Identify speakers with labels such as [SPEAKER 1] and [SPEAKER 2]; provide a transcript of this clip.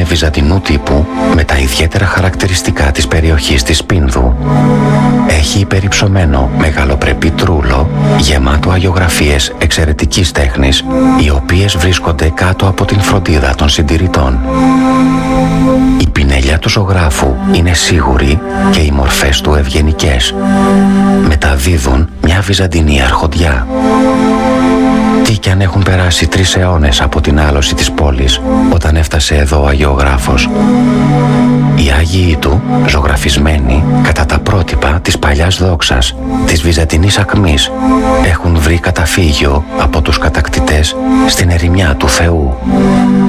[SPEAKER 1] είναι βυζαντινού τύπου με τα ιδιαίτερα χαρακτηριστικά της περιοχής της Πίνδου. Έχει υπερυψωμένο μεγαλοπρεπή τρούλο γεμάτο αγιογραφίες εξαιρετικής τέχνης, οι οποίες βρίσκονται κάτω από την φροντίδα των συντηρητών. Η πινελιά του ζωγράφου είναι σίγουρη και οι μορφές του ευγενικές. Μεταδίδουν μια βυζαντινή αρχοντιά. Τι κι αν έχουν περάσει 3 αιώνες από την άλωση της πόλης όταν έφτασε εδώ ο αγιογράφος. Οι Άγιοι του, ζωγραφισμένοι κατά τα πρότυπα της παλιάς δόξας, της βυζαντινής ακμής, έχουν βρει καταφύγιο από τους κατακτητές στην ερημιά του Θεού.